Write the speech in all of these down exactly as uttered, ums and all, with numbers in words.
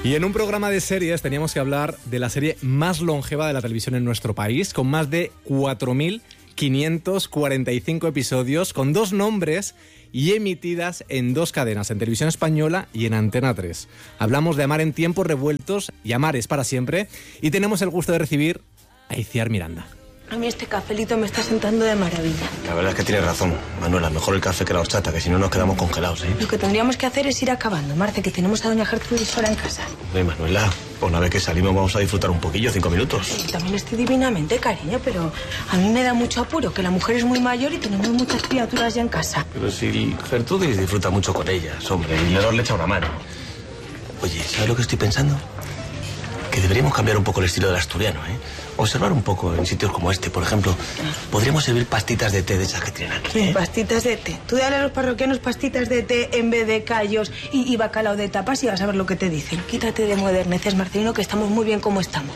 Y en un programa de series teníamos que hablar de la serie más longeva de la televisión en nuestro país, con más de cuatro mil quinientos cuarenta y cinco episodios, con dos nombres y emitidas en dos cadenas, en Televisión Española y en Antena tres. Hablamos de Amar en tiempos revueltos y Amar es para siempre, y tenemos el gusto de recibir a Itziar Miranda. A mí este cafelito me está sentando de maravilla. La verdad es que tienes razón, Manuela. Mejor el café que la horchata, que si no nos quedamos congelados, ¿eh? Lo que tendríamos que hacer es ir acabando, Marce, que tenemos a doña Gertrudis sola en casa. Oye, Manuela, pues una vez que salimos vamos a disfrutar un poquillo, cinco minutos. Sí, también estoy divinamente, cariño, pero a mí me da mucho apuro, que la mujer es muy mayor y tenemos muchas criaturas ya en casa. Pero si Gertrudis disfruta mucho con ellas, hombre, y Leonor le echa una mano. Oye, ¿sabes lo que estoy pensando? Que deberíamos cambiar un poco el estilo del asturiano, ¿eh? Observar un poco en sitios como este, por ejemplo. Podríamos servir pastitas de té de esas que tienen aquí, ¿eh? Pastitas de té. Tú dale a los parroquianos pastitas de té en vez de callos y, y bacalao de tapas y vas a ver lo que te dicen. Quítate de moderneces, Marcelino, que estamos muy bien como estamos.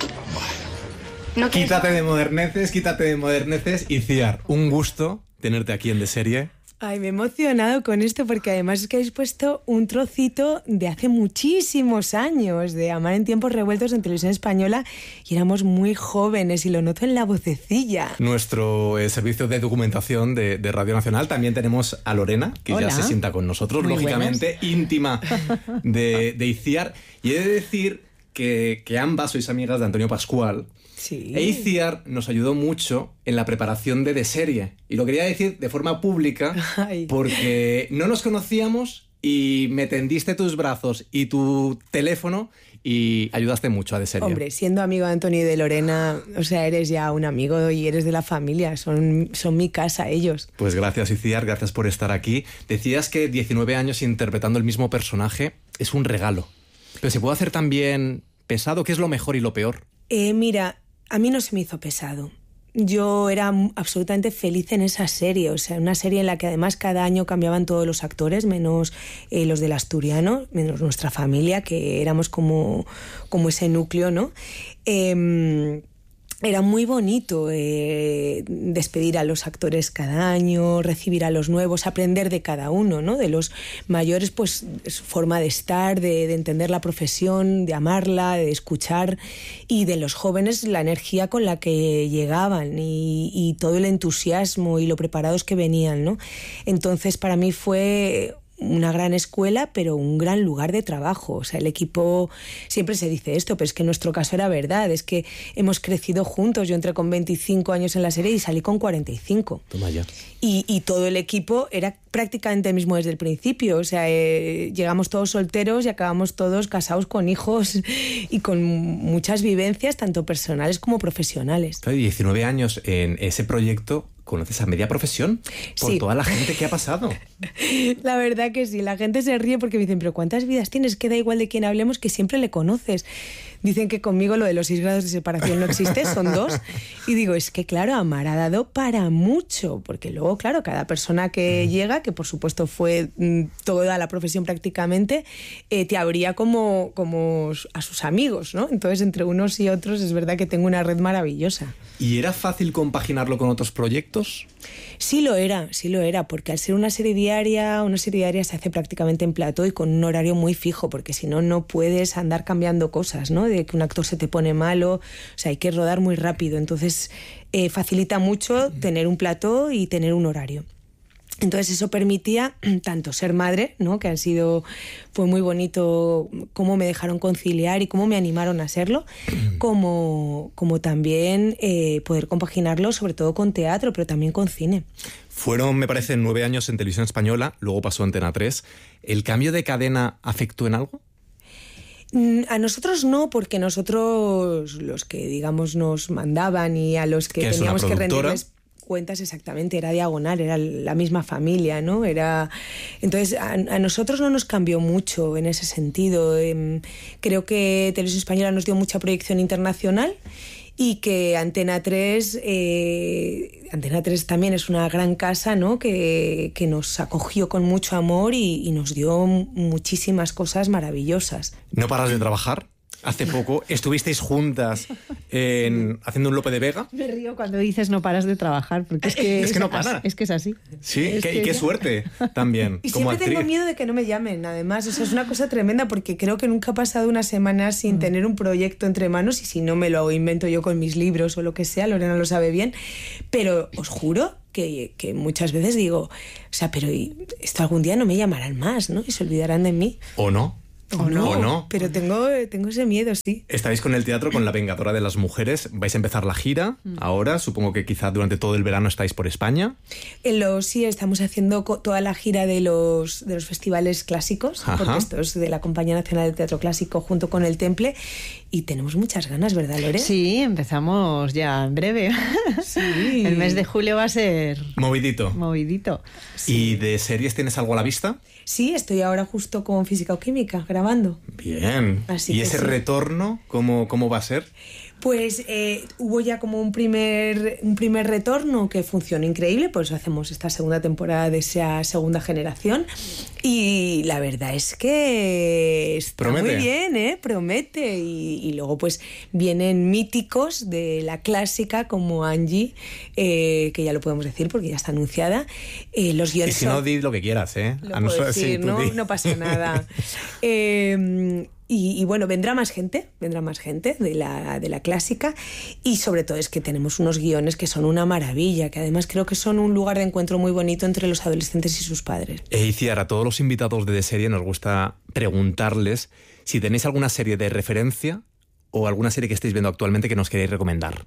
¿No quítate de moderneces, quítate de moderneces. Itziar, un gusto tenerte aquí en De Serie. Ay, me he emocionado con esto porque además es que habéis puesto un trocito de hace muchísimos años de Amar en tiempos revueltos en Televisión Española y éramos muy jóvenes y lo noto en la vocecilla. Nuestro eh, servicio de documentación de, de Radio Nacional. También tenemos a Lorena, que Hola. Ya se sienta con nosotros, muy lógicamente, buenas. Íntima de, de Itziar. Y he de decir que, que ambas sois amigas de Antonio Pascual. Sí. E Itziar nos ayudó mucho en la preparación de De Serie. Y lo quería decir de forma pública Ay. Porque no nos conocíamos y me tendiste tus brazos y tu teléfono y ayudaste mucho a De Serie. Hombre, siendo amigo de Antonio y de Lorena, o sea, eres ya un amigo y eres de la familia. Son, son mi casa ellos. Pues gracias, Itziar, gracias por estar aquí. Decías que diecinueve años interpretando el mismo personaje es un regalo. Pero ¿se puede hacer también pesado? ¿Qué es lo mejor y lo peor? Eh, mira... A mí no se me hizo pesado. Yo era absolutamente feliz en esa serie, o sea, una serie en la que además cada año cambiaban todos los actores, menos eh, los del asturiano, menos nuestra familia, que éramos como, como ese núcleo, ¿no? Eh, Era muy bonito eh, despedir a los actores cada año, recibir a los nuevos, aprender de cada uno, ¿no? De los mayores, pues, su forma de estar, de, de entender la profesión, de amarla, de escuchar, y de los jóvenes la energía con la que llegaban y, y todo el entusiasmo y lo preparados que venían, ¿no? Entonces, para mí fue una gran escuela, pero un gran lugar de trabajo. O sea, el equipo, siempre se dice esto, pero es que en nuestro caso era verdad, es que hemos crecido juntos. Yo entré con veinticinco años en la serie y salí con cuarenta y cinco. Toma ya. Y, y todo el equipo era prácticamente el mismo desde el principio. O sea, eh, llegamos todos solteros y acabamos todos casados con hijos y con muchas vivencias, tanto personales como profesionales. Claro, diecinueve años en ese proyecto. ¿Conoces a media profesión? Por sí. Toda la gente que ha pasado. La verdad que sí, la gente se ríe porque me dicen, pero ¿cuántas vidas tienes? Que da igual de quién hablemos, que siempre le conoces. Dicen que conmigo lo de los seis grados de separación no existe, son dos. Y digo, es que claro, Amar ha dado para mucho, porque luego, claro, cada persona que mm. llega, que por supuesto fue mm, toda la profesión prácticamente, eh, te abría como, como a sus amigos, ¿no? Entonces, entre unos y otros, es verdad que tengo una red maravillosa. ¿Y era fácil compaginarlo con otros proyectos? Sí lo era, sí lo era, porque al ser una serie diaria, una serie diaria se hace prácticamente en plató y con un horario muy fijo, porque si no, no puedes andar cambiando cosas, ¿no? De que un actor se te pone malo, o sea, hay que rodar muy rápido. Entonces, eh, facilita mucho tener un plató y tener un horario. Entonces eso permitía tanto ser madre, ¿no? Que han sido, fue muy bonito cómo me dejaron conciliar y cómo me animaron a serlo, como, como también eh, poder compaginarlo sobre todo con teatro, pero también con cine. Fueron, me parece, nueve años en Televisión Española, luego pasó a Antena tres. ¿El cambio de cadena afectó en algo? A nosotros no, porque nosotros, los que digamos nos mandaban y a los que teníamos que rendirles cuentas, exactamente, era Diagonal, era la misma familia, ¿no? Era... Entonces, a, a nosotros no nos cambió mucho en ese sentido. Eh, creo que Televisión Española nos dio mucha proyección internacional y que Antena tres, eh, Antena tres también es una gran casa, ¿no? Que, que nos acogió con mucho amor y, y nos dio muchísimas cosas maravillosas. ¿No paras de trabajar? hace poco estuvisteis juntas en, haciendo un Lope de Vega. Me río cuando dices no paras de trabajar, porque es que, es, que no para. Es que es así. Sí, es que, que y qué ya. suerte también. Y como siempre actriz. tengo miedo de que no me llamen, además. O sea, es una cosa tremenda porque creo que nunca ha pasado una semana sin mm. tener un proyecto entre manos, y si no me lo invento yo con mis libros o lo que sea, Lorena lo sabe bien. Pero os juro que, que muchas veces digo, o sea, pero esto algún día no me llamarán más, ¿no? Y se olvidarán de mí. ¿O no? O no, o no. Pero tengo, tengo ese miedo, sí. Estáis con el teatro, con La Vengadora de las Mujeres. Vais a empezar la gira mm. ahora. Supongo que quizá durante todo el verano estáis por España. En los, sí, estamos haciendo toda la gira de los, de los festivales clásicos. Ajá. Porque esto es de la Compañía Nacional de Teatro Clásico junto con el Temple. Y tenemos muchas ganas, ¿verdad, Lore? Sí, empezamos ya en breve. Sí. El mes de julio va a ser... Movidito. Movidito. Sí. ¿Y de series tienes algo a la vista? Sí, estoy ahora justo con Física o Química, grabando. Bien. Así ¿Y que ese sí. retorno, cómo, cómo va a ser? Pues eh, hubo ya como un primer, un primer retorno que funcionó increíble, por eso hacemos esta segunda temporada de esa segunda generación. Y la verdad es que está Promete. muy bien, ¿eh? Promete. Y, y luego pues vienen míticos de la clásica como Angie, eh, que ya lo podemos decir porque ya está anunciada. Eh, los guiones y si no, di lo que quieras, ¿eh? Lo A puedo nosotros, decir, sí, ¿no? Di. No pasa nada. eh, Y, y bueno, vendrá más gente, vendrá más gente de la, de la clásica, y sobre todo es que tenemos unos guiones que son una maravilla, que además creo que son un lugar de encuentro muy bonito entre los adolescentes y sus padres. E Iciar, a todos los invitados de De Serie nos gusta preguntarles si tenéis alguna serie de referencia o alguna serie que estéis viendo actualmente que nos queréis recomendar.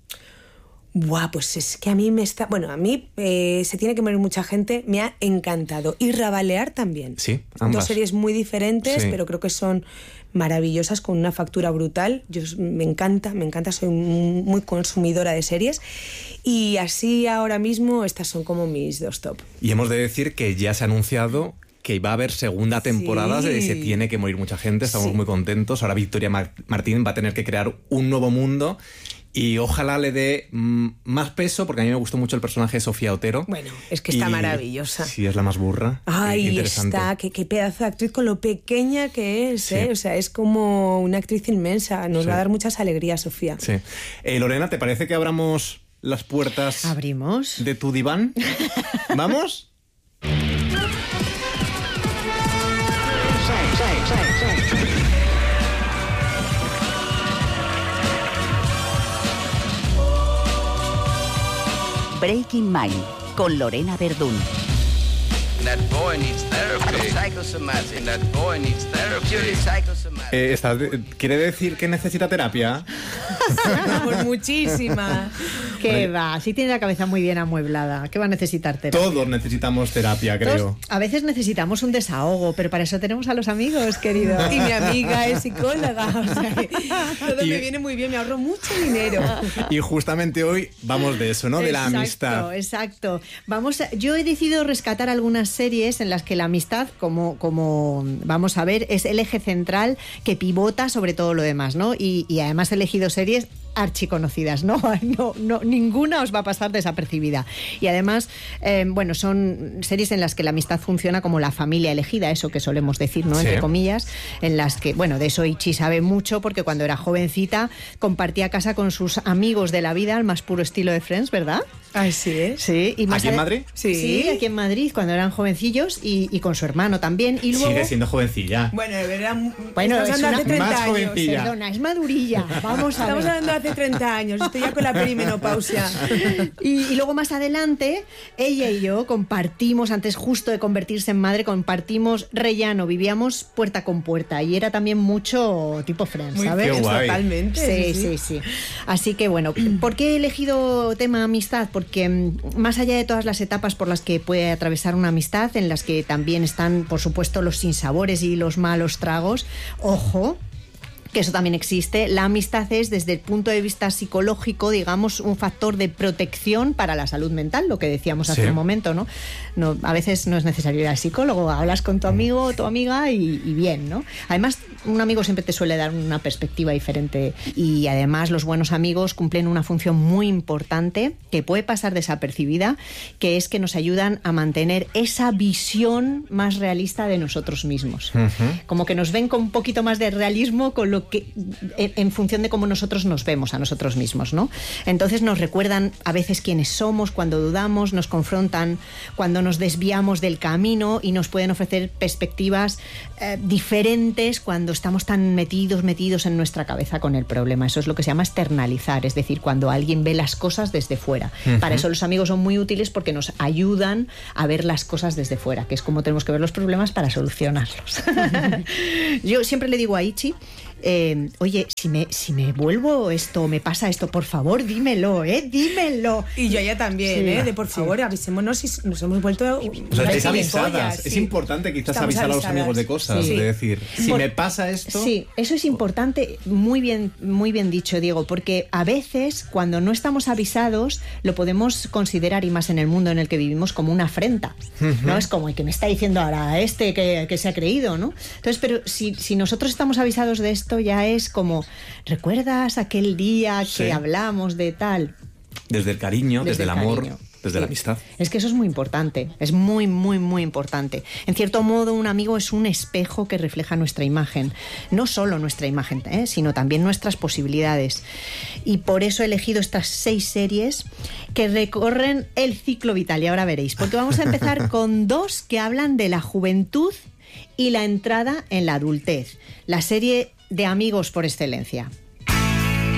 Buah, pues es que a mí me está... Bueno, a mí eh, Se tiene que morir mucha gente, me ha encantado. Y Rabalear también. Sí, ambas. Dos series muy diferentes, sí. pero creo que son maravillosas, con una factura brutal. Yo me encanta, me encanta, soy muy consumidora de series. Y así ahora mismo estas son como mis dos top. Y hemos de decir que ya se ha anunciado que va a haber segunda temporada sí. de Se tiene que morir mucha gente. Estamos sí. muy contentos. Ahora Victoria Martín va a tener que crear un nuevo mundo. Y ojalá le dé mm, más peso, porque a mí me gustó mucho el personaje de Sofía Otero. Bueno, es que está y, maravillosa. Sí, es la más burra. Ay, qué interesante. está, qué, qué pedazo de actriz, con lo pequeña que es, sí. ¿eh? O sea, es como una actriz inmensa. Nos sí. va a dar muchas alegrías, Sofía. Sí. Eh, Lorena, ¿te parece que abramos las puertas ¿Abrimos? de tu diván? ¿Vamos? Breaking Mind, con Lorena Verdún. That boy needs therapy. Psychosomatic. That boy needs therapy. Psychosomatic. Eh, ¿estás de- ¿Quiere decir que necesita terapia? Pues muchísima. ¿Qué va? Sí tiene la cabeza muy bien amueblada. ¿Qué va a necesitar terapia? Todos necesitamos terapia, creo. Todos, a veces necesitamos un desahogo, pero para eso tenemos a los amigos, querido. Y mi amiga es psicóloga, o sea que todo Y- me viene muy bien, me ahorro mucho dinero. Y justamente hoy vamos de eso, ¿no? De la amistad. Exacto, exacto. Vamos a- yo he decidido rescatar algunas series en las que la amistad, como, como vamos a ver, es el eje central que pivota sobre todo lo demás, ¿no? Y, y además he elegido series archiconocidas, ¿no? No, no, ninguna os va a pasar desapercibida. Y además, eh, bueno, son series en las que la amistad funciona como la familia elegida, eso que solemos decir, ¿no? Sí. Entre comillas, en las que, bueno, de eso Ichi sabe mucho, porque cuando era jovencita compartía casa con sus amigos de la vida al más puro estilo de Friends, ¿verdad? Así es. Sí. Y más ¿Aquí en ade- Madrid? Sí. Sí, aquí en Madrid, cuando eran jovencillos, y, y con su hermano también. Y luego, Sigue siendo jovencilla. Bueno, de verdad, Bueno, estamos es hablando una- hace treinta más años. jovencilla. perdona, es madurilla. Vamos a Estamos ver. hablando de hace treinta años, estoy ya con la perimenopausia. Y, y luego más adelante, ella y yo compartimos, antes justo de convertirse en madre, compartimos rellano, vivíamos puerta con puerta, y era también mucho tipo Friends, Muy ¿sabes? Qué guay. Totalmente. Sí, sí, sí. Así que bueno, ¿por qué he elegido tema amistad? Porque mm, más allá de todas las etapas por las que puede atravesar una amistad, en las que también están, por supuesto, los sinsabores y los malos tragos, ojo, que eso también existe, la amistad es, desde el punto de vista psicológico, digamos, un factor de protección para la salud mental, lo que decíamos hace Sí. un momento, ¿no? No, a veces no es necesario ir al psicólogo, hablas con tu amigo o tu amiga y, y bien, ¿no? Además, un amigo siempre te suele dar una perspectiva diferente, y además los buenos amigos cumplen una función muy importante que puede pasar desapercibida, que es que nos ayudan a mantener esa visión más realista de nosotros mismos. Ujú. Como que nos ven con un poquito más de realismo con lo lo que en, en función de cómo nosotros nos vemos a nosotros mismos, ¿no? Entonces nos recuerdan a veces quiénes somos cuando dudamos, nos confrontan cuando nos desviamos del camino y nos pueden ofrecer perspectivas eh, diferentes cuando estamos tan metidos, metidos en nuestra cabeza con el problema. Eso es lo que se llama externalizar, es decir, cuando alguien ve las cosas desde fuera. Uh-huh. Para eso los amigos son muy útiles porque nos ayudan a ver las cosas desde fuera, que es como tenemos que ver los problemas para solucionarlos. Yo siempre le digo a Ichi, eh, oye, si me, si me vuelvo esto, me pasa esto, por favor, dímelo, ¿eh? Dímelo. Y yo ya también, sí, ¿eh? De por favor, sí. avisémonos si nos hemos vuelto... O sea, estáis avisadas. Sí. Es importante quizás Estamos avisar avisadas. a los amigos de cosas, sí. de decir, si por, me pasa esto... Sí, eso es importante, muy bien, muy bien dicho, Diego, porque a veces cuando no estamos avisados lo podemos considerar, y más en el mundo en el que vivimos, como una afrenta, uh-huh. ¿no? Es como el que me está diciendo ahora este que, que se ha creído, ¿no? Entonces, pero si, si nosotros estamos avisados de esto, ya es como, ¿recuerdas aquel día que sí. hablamos de tal? Desde el cariño, desde, desde el amor, cariño. desde sí. la amistad. Es que eso es muy importante, es muy, muy, muy importante. En cierto modo, un amigo es un espejo que refleja nuestra imagen. No solo nuestra imagen, ¿eh? sino también nuestras posibilidades. Y por eso he elegido estas seis series que recorren el ciclo vital. Y ahora veréis, porque vamos a empezar con dos que hablan de la juventud y la entrada en la adultez. La serie de amigos por excelencia.